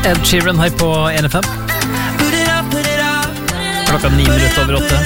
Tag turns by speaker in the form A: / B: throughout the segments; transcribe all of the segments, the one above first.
A: Ed Sheeran her på NFM. Klokka 9:08.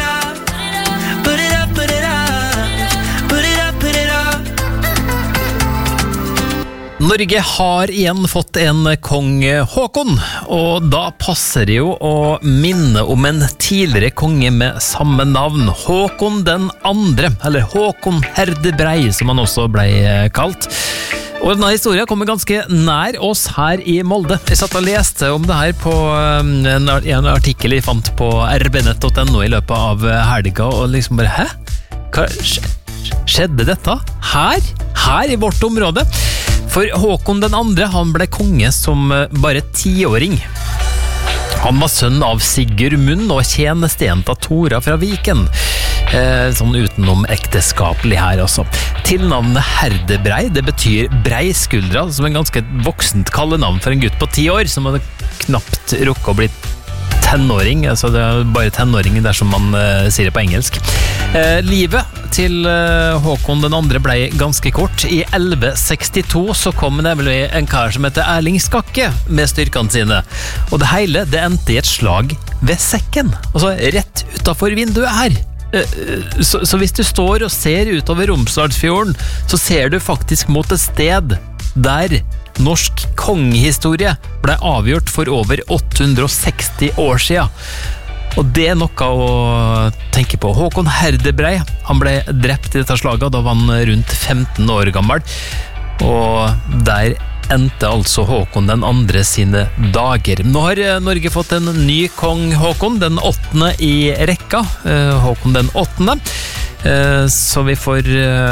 A: Norge har igjen fått en kong Håkon, og da passer det jo å minne om en tidligere konge med samme navn, Håkon den andre, eller Håkon Herdebrei, som han også ble kalt. Og denne historien kommer ganske nær oss her i Molde. Jeg satt og leste om det her på en artikkel jeg fant på rbnett.no i løpet av helga, og liksom bare, hæ? Hva skjedde dette? Her i vårt område? For Håkon den andre, han ble konge som bare 10-åring. Han var sønn av Sigurd Munn og tjenestejenta Tora fra Viken. Sånn utenom ekteskapelig her også. Tilnavnet Herdebrei, det betyr breiskuldra, som en ganske voksent kallenavn for en gutt på 10 år, som hadde knapt rukket å bli tenåring, altså det er bare tenåring dersom man sier det på engelsk. Livet til Håkon den andre ble ganske kort. I 1162 så kom nemlig en kar som heter Erling Skakke med styrkene sine, og det hele det endte i et slag ved sekken, altså rett utenfor vinduet her. Så hvis du står og ser utover Romsdalsfjorden, så ser du faktisk mot et sted der norsk kongehistorie ble avgjort for over 860 år siden. Og det er noe å tenke på. Håkon Herdebrei, han ble drept i dette slaget, da var han rundt 15 år gammel. Og der endte altså Håkon den andre sine dager. Nå har Norge fått en ny kong Håkon, den 8. i rekka. Håkon den 8. Så vi får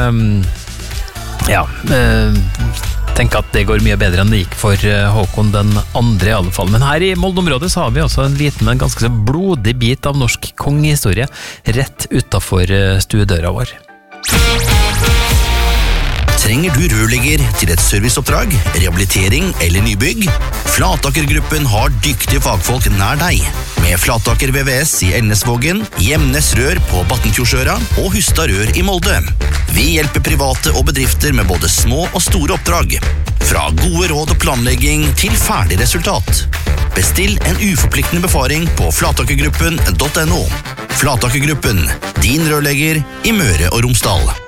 A: tenke at det går mye bedre enn det gikk for Håkon den andre i alle fall. Men her i Molde-området så har vi altså en liten, men ganske så blodig bit av norsk kongehistorie rett utenfor stuedøra vår.
B: Trenger du rørlegger til et serviceoppdrag, rehabilitering eller nybygg? Flataker-gruppen har dyktige fagfolk nær deg. Med Flataker VVS i Elnesvågen, Gjemnes Rør på Battenfjordsøra og Hustad Rør i Molde. Vi hjelper private og bedrifter med både små og store oppdrag. Fra gode råd og planlegging til ferdig resultat. Bestill en uforpliktende befaring på flatakergruppen.no. Flatakergruppen, din rørlegger i Møre og Romsdal.